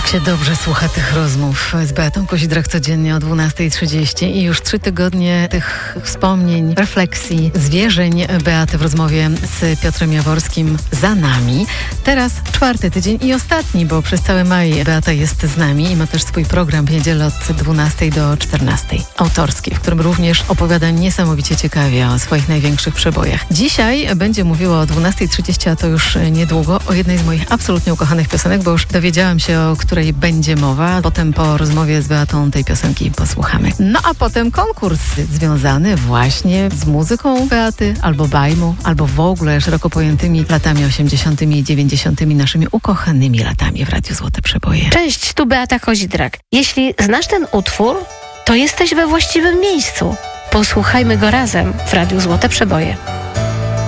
Się dobrze słucha tych rozmów z Beatą Kozidrak codziennie o 12:30 i już 3 tygodnie tych wspomnień, refleksji, zwierzeń Beaty w rozmowie z Piotrem Jaworskim za nami. Teraz 4. tydzień i ostatni, bo przez cały maj Beata jest z nami i ma też swój program w niedzielę od 12 do 14. Autorski, w którym również opowiada niesamowicie ciekawie o swoich największych przebojach. Dzisiaj będzie mówiła o 12:30, a to już niedługo, o jednej z moich absolutnie ukochanych piosenek, bo już dowiedziałam się, o której będzie mowa. Potem po rozmowie z Beatą tej piosenki posłuchamy. No a potem konkurs związany właśnie z muzyką Beaty, albo bajmu, albo w ogóle szeroko pojętymi latami 80. i 90. naszymi ukochanymi latami w Radiu Złote Przeboje. Cześć, tu Beata Kozidrak. Jeśli znasz ten utwór, to jesteś we właściwym miejscu. Posłuchajmy go razem w Radiu Złote Przeboje.